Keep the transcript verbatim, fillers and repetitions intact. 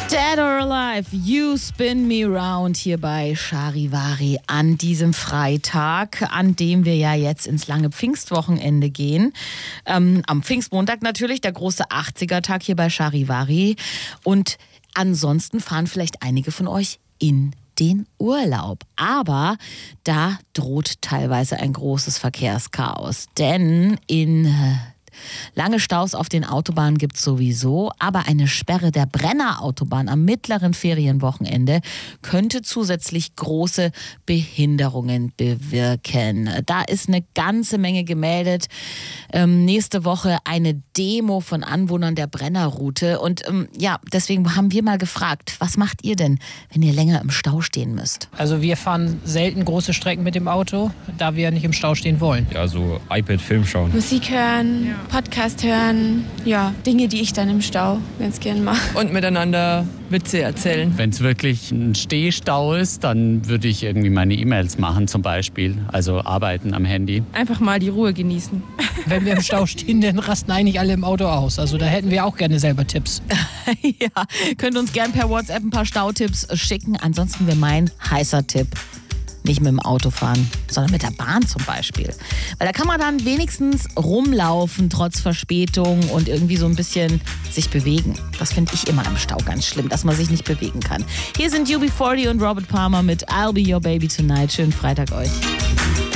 Dead or Alive, You Spin Me Round hier bei Charivari an diesem Freitag, an dem wir ja jetzt ins lange Pfingstwochenende gehen. Ähm, am Pfingstmontag natürlich, der große achtziger-Tag hier bei Charivari. Und ansonsten fahren vielleicht einige von euch in den Urlaub. Aber da droht teilweise ein großes Verkehrschaos, denn in äh, lange Staus auf den Autobahnen gibt es sowieso, aber eine Sperre der Brenner-Autobahn am mittleren Ferienwochenende könnte zusätzlich große Behinderungen bewirken. Da ist eine ganze Menge gemeldet. Ähm, nächste Woche eine Demo von Anwohnern der Brennerroute. Und ähm, ja, deswegen haben wir mal gefragt, was macht ihr denn, wenn ihr länger im Stau stehen müsst? Also wir fahren selten große Strecken mit dem Auto, da wir nicht im Stau stehen wollen. Ja, so iPad, Film schauen. Musik hören, ja. Podcast hören, ja, Dinge, die ich dann im Stau ganz gern mache. Und miteinander Witze erzählen. Wenn es wirklich ein Stehstau ist, dann würde ich irgendwie meine E-Mails machen zum Beispiel, also arbeiten am Handy. Einfach mal die Ruhe genießen. Wenn wir im Stau stehen, dann rasten eigentlich alle im Auto aus. Also da hätten wir auch gerne selber Tipps. Ja, könnt uns gern per WhatsApp ein paar Stautipps schicken. Ansonsten wäre mein heißer Tipp: nicht mit dem Auto fahren, sondern mit der Bahn zum Beispiel. Weil da kann man dann wenigstens rumlaufen, trotz Verspätung und irgendwie so ein bisschen sich bewegen. Das finde ich immer im Stau ganz schlimm, dass man sich nicht bewegen kann. Hier sind U B vierzig und Robert Palmer mit I'll Be Your Baby Tonight. Schönen Freitag euch.